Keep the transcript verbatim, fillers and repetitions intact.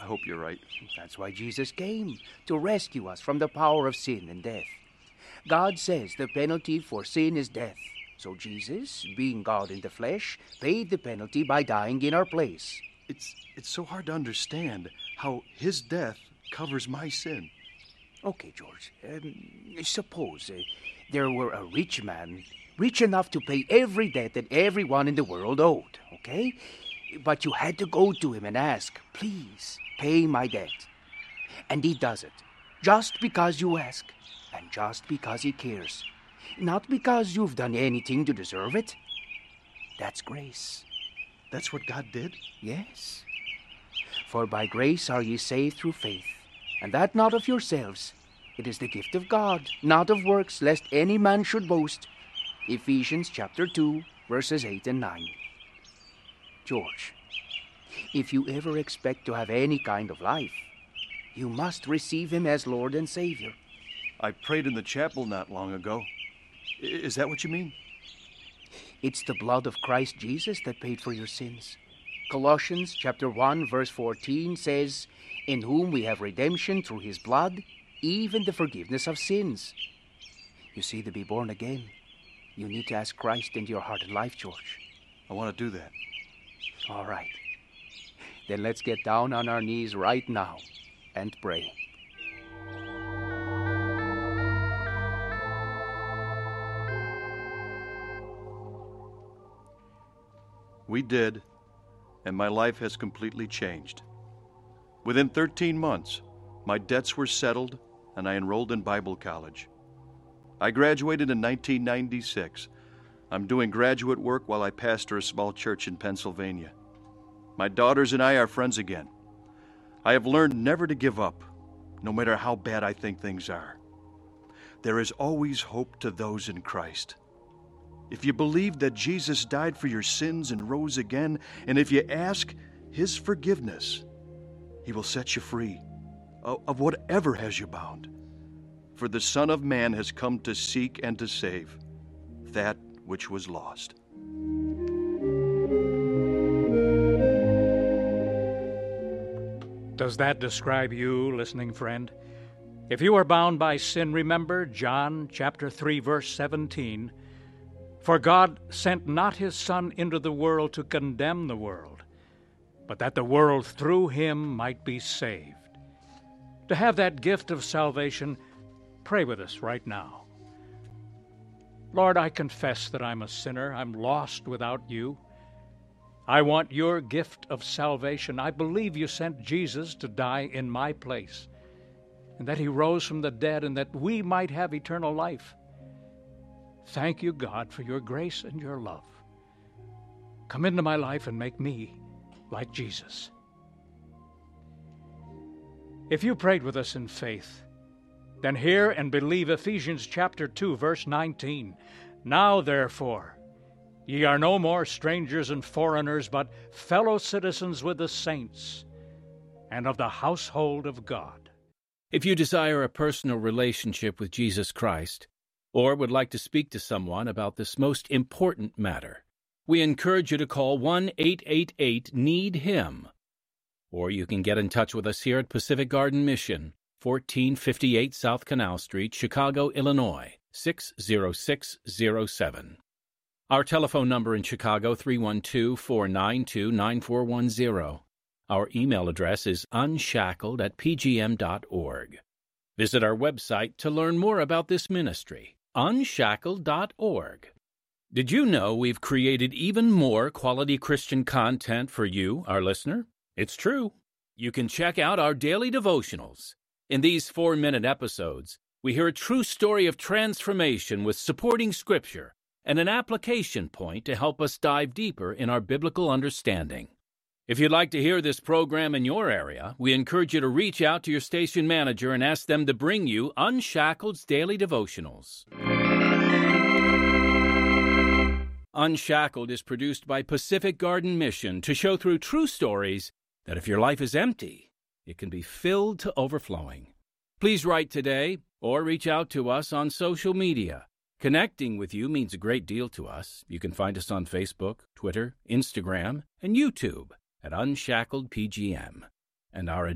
hope you're right. That's why Jesus came, to rescue us from the power of sin and death. God says the penalty for sin is death. So Jesus, being God in the flesh, paid the penalty by dying in our place. It's it's so hard to understand how his death covers my sin. Okay, George. Um, suppose uh, there were a rich man, rich enough to pay every debt that everyone in the world owed, okay? But you had to go to him and ask, please, pay my debt. And he does it, just because you ask, and just because he cares. Not because you've done anything to deserve it. That's grace. That's what God did? Yes. For by grace are ye saved through faith, and that not of yourselves. It is the gift of God, not of works, lest any man should boast. Ephesians chapter two, verses eight and nine. George, if you ever expect to have any kind of life, you must receive him as Lord and Savior. I prayed in the chapel not long ago. I- is that what you mean? It's the blood of Christ Jesus that paid for your sins. Colossians chapter one, verse fourteen says, in whom we have redemption through his blood, even the forgiveness of sins. You see, to be born again, you need to ask Christ into your heart and life, George. I want to do that. All right. Then let's get down on our knees right now and pray. We did, and my life has completely changed. Within thirteen months, my debts were settled, and I enrolled in Bible college. I graduated in nineteen ninety-six. I'm doing graduate work while I pastor a small church in Pennsylvania. My daughters and I are friends again. I have learned never to give up, no matter how bad I think things are. There is always hope to those in Christ. If you believe that Jesus died for your sins and rose again, and if you ask his forgiveness, he will set you free of whatever has you bound. For the Son of Man has come to seek and to save that which was lost. Does that describe you, listening friend? If you are bound by sin, remember John chapter three, verse seventeen. For God sent not his Son into the world to condemn the world, but that the world through him might be saved. To have that gift of salvation, pray with us right now. Lord, I confess that I'm a sinner. I'm lost without you. I want your gift of salvation. I believe you sent Jesus to die in my place, and that he rose from the dead, and that we might have eternal life. Thank you, God, for your grace and your love. Come into my life and make me like Jesus. If you prayed with us in faith, then hear and believe Ephesians chapter two, verse nineteen. Now, therefore, ye are no more strangers and foreigners, but fellow citizens with the saints and of the household of God. If you desire a personal relationship with Jesus Christ, or would like to speak to someone about this most important matter, we encourage you to call one eight eight eight need him. Or you can get in touch with us here at Pacific Garden Mission, fourteen fifty-eight South Canal Street, Chicago, Illinois, six zero six zero seven. Our telephone number in Chicago, three one two, four nine two, nine four one zero. Our email address is unshackled at p g m dot org. Visit our website to learn more about this ministry, unshackled dot org. Did you know we've created even more quality Christian content for you, our listener? It's true. You can check out our daily devotionals. In these four-minute episodes, we hear a true story of transformation with supporting scripture and an application point to help us dive deeper in our biblical understanding. If you'd like to hear this program in your area, we encourage you to reach out to your station manager and ask them to bring you Unshackled's Daily Devotionals. Unshackled is produced by Pacific Garden Mission to show through true stories that if your life is empty, it can be filled to overflowing. Please write today or reach out to us on social media. Connecting with you means a great deal to us. You can find us on Facebook, Twitter, Instagram, and YouTube at Unshackled P G M. And our